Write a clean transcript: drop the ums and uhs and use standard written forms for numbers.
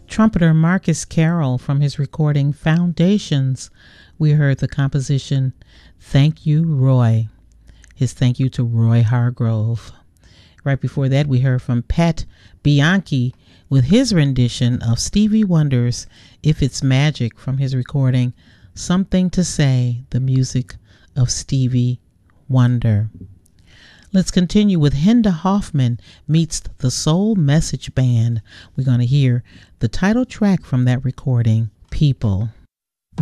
Trumpeter Marcus Carroll, from his recording Foundations, we heard the composition Thank You, Roy. His thank you to Roy Hargrove. Right before that, we heard from Pat Bianchi with his rendition of Stevie Wonder's If It's Magic, from his recording Something to Say, the music of Stevie Wonder. Let's continue with Hinda Hoffman meets the Soul Message Band. We're going to hear the title track from that recording, People.